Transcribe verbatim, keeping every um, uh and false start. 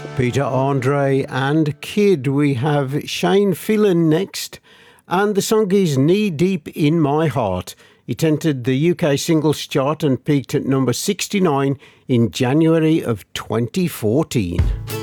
Peter Andre and Kid. We have Shane Phelan next, and the song is Knee Deep in My Heart. It entered the U K singles chart and peaked at number sixty-nine in January of twenty fourteen.